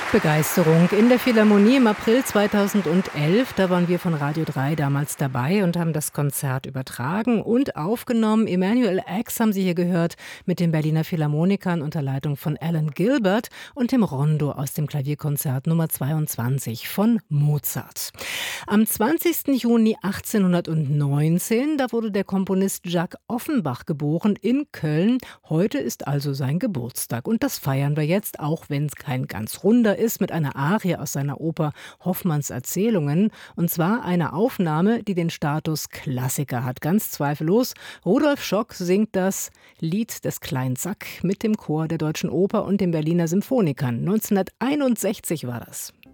Begeisterung in der Philharmonie im April 2011. Da waren wir von Radio 3 damals dabei und haben das Konzert übertragen und aufgenommen. Emanuel Ax haben Sie hier gehört mit den Berliner Philharmonikern unter Leitung von Alan Gilbert und dem Rondo aus dem Klavierkonzert Nummer 22 von Mozart. Am 20. Juni 1819, da wurde der Komponist Jacques Offenbach geboren in Köln. Heute ist also sein Geburtstag und das feiern wir jetzt, auch wenn es kein ganz runder ist, mit einer Arie aus seiner Oper Hoffmanns Erzählungen. Und zwar eine Aufnahme, die den Status Klassiker hat, ganz zweifellos. Rudolf Schock singt das Lied des kleinen Zack mit dem Chor der Deutschen Oper und den Berliner Symphonikern. 1961 war das.